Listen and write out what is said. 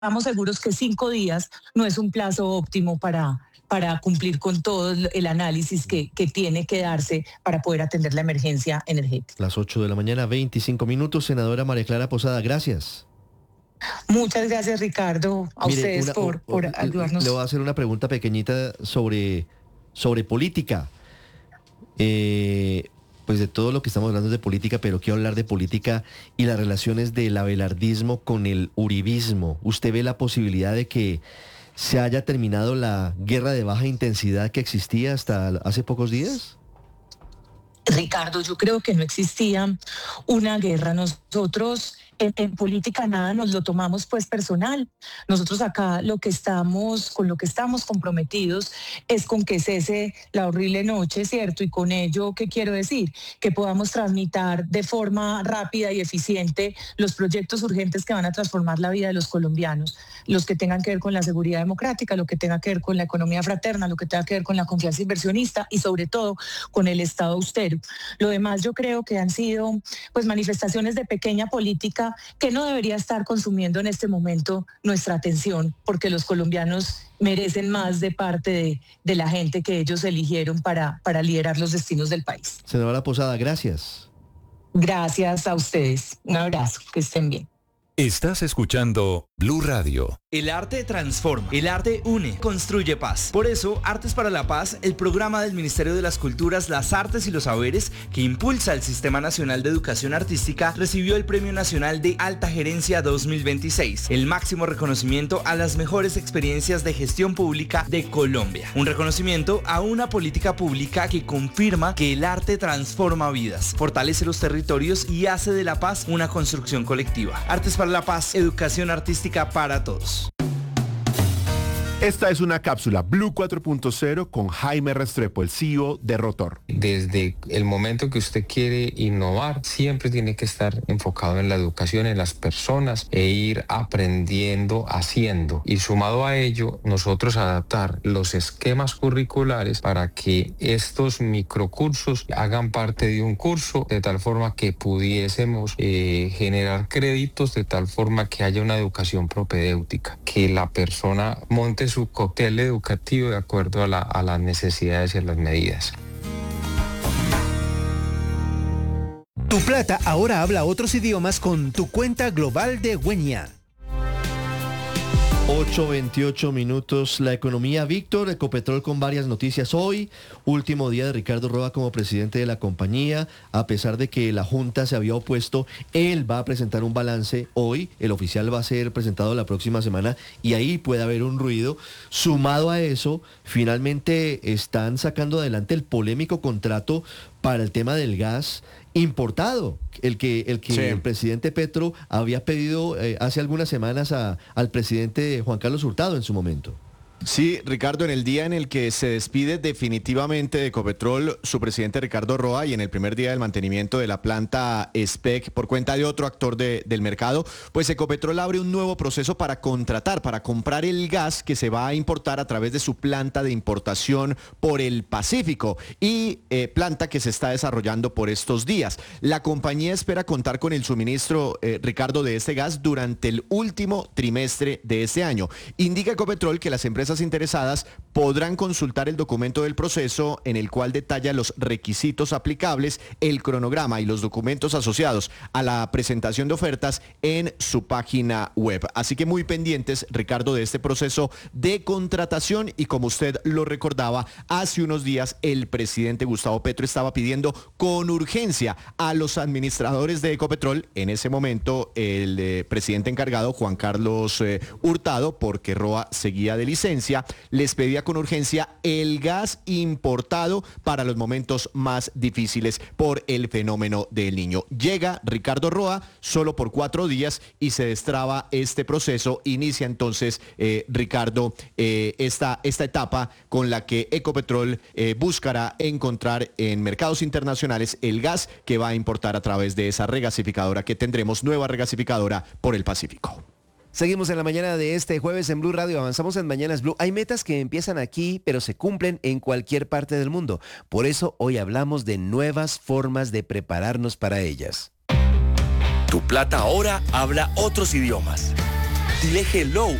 estamos seguros que 5 días no es un plazo óptimo para cumplir con todo el análisis que tiene que darse para poder atender la emergencia energética. Las 8 de la mañana, 25 minutos. Senadora María Clara Posada, gracias. Muchas gracias, Ricardo, a ustedes por ayudarnos. Le voy a hacer una pregunta pequeñita sobre política. Pues de todo lo que estamos hablando es de política, pero quiero hablar de política y las relaciones del abelardismo con el uribismo. ¿Usted ve la posibilidad de que se haya terminado la guerra de baja intensidad que existía hasta hace pocos días? Ricardo, yo creo que no existía una guerra. Nosotros en política nada nos lo tomamos pues personal. Nosotros acá con lo que estamos comprometidos es con que cese la horrible noche, ¿cierto? Y con ello, ¿qué quiero decir? Que podamos tramitar de forma rápida y eficiente los proyectos urgentes que van a transformar la vida de los colombianos, los que tengan que ver con la seguridad democrática, lo que tenga que ver con la economía fraterna, lo que tenga que ver con la confianza inversionista y sobre todo con el Estado austero. Lo demás yo creo que han sido pues manifestaciones de pequeña política que no debería estar consumiendo en este momento nuestra atención, porque los colombianos merecen más de parte de la gente que ellos eligieron para liderar los destinos del país. Senadora Posada, gracias. Gracias a ustedes. Un abrazo, que estén bien. Estás escuchando Blue Radio. El arte transforma, el arte une, construye paz. Por eso, Artes para la Paz, el programa del Ministerio de las Culturas, las Artes y los Saberes, que impulsa el Sistema Nacional de Educación Artística, recibió el Premio Nacional de Alta Gerencia 2026, el máximo reconocimiento a las mejores experiencias de gestión pública de Colombia. Un reconocimiento a una política pública que confirma que el arte transforma vidas, fortalece los territorios y hace de la paz una construcción colectiva. Artes para la Paz, educación artística para todos. Esta es una cápsula Blue 4.0 con Jaime Restrepo, el CEO de Rotor. Desde el momento que usted quiere innovar, siempre tiene que estar enfocado en la educación, en las personas e ir aprendiendo, haciendo. Y sumado a ello, nosotros adaptar los esquemas curriculares para que estos microcursos hagan parte de un curso, de tal forma que pudiésemos generar créditos, de tal forma que haya una educación propedéutica, que la persona monte su cóctel educativo de acuerdo a las necesidades y a las medidas. Tu plata ahora habla otros idiomas con tu cuenta global de Wenia. 8:28 minutos. La economía, Víctor. Ecopetrol con varias noticias hoy. Último día de Ricardo Roa como presidente de la compañía. A pesar de que la Junta se había opuesto, él va a presentar un balance hoy. El oficial va a ser presentado la próxima semana y ahí puede haber un ruido. Sumado a eso, finalmente están sacando adelante el polémico contrato para el tema del gas importado, el que sí, el presidente Petro había pedido hace algunas semanas al presidente Juan Carlos Hurtado en su momento. Sí, Ricardo, en el día en el que se despide definitivamente de Ecopetrol su presidente Ricardo Roa y en el primer día del mantenimiento de la planta SPEC por cuenta de otro actor del mercado, pues Ecopetrol abre un nuevo proceso para comprar el gas que se va a importar a través de su planta de importación por el Pacífico y planta que se está desarrollando por estos días. La compañía espera contar con el suministro, Ricardo, de este gas durante el último trimestre de este año. Indica Ecopetrol que las empresas interesadas podrán consultar el documento del proceso en el cual detalla los requisitos aplicables, el cronograma y los documentos asociados a la presentación de ofertas en su página web. Así que muy pendientes, Ricardo, de este proceso de contratación y como usted lo recordaba, hace unos días el presidente Gustavo Petro estaba pidiendo con urgencia a los administradores de Ecopetrol, en ese momento el presidente encargado Juan Carlos Hurtado, porque Roa seguía de licencia, les pedía con urgencia el gas importado para los momentos más difíciles por el fenómeno del Niño. Llega Ricardo Roa solo por 4 días y se destraba este proceso. Inicia entonces, Ricardo, esta etapa con la que Ecopetrol buscará encontrar en mercados internacionales el gas que va a importar a través de esa regasificadora que tendremos, nueva regasificadora por el Pacífico. Seguimos en la mañana de este jueves en Blue Radio, avanzamos en Mañanas Blue. Hay metas que empiezan aquí, pero se cumplen en cualquier parte del mundo. Por eso hoy hablamos de nuevas formas de prepararnos para ellas. Tu plata ahora habla otros idiomas. Dile hello